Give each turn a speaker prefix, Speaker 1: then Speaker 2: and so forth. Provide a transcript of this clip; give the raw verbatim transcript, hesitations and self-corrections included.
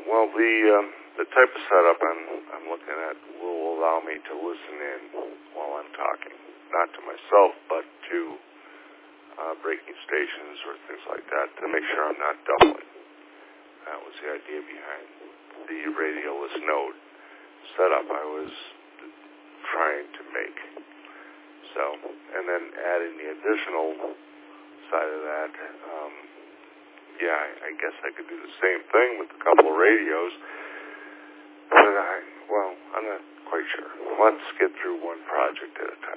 Speaker 1: well, the um, the type of setup I'm I'm looking at will allow me to listen in while I'm talking, not to myself, but to uh, breaking stations or things like that, to make sure I'm not doubling. That was the idea behind the radioless node setup I was trying to make. So, and then adding the additional side of that, um, yeah, I, I guess I could do the same thing with a couple of radios, but I, well, I'm not quite sure. Let's get through one project at a time.